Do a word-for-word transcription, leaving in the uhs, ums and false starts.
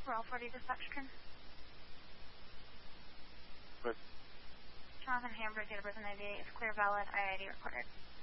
Roll forty reception. Good. Jonathan Hamburg, date of birth ninety-eight, is clear, valid, I I D recorded.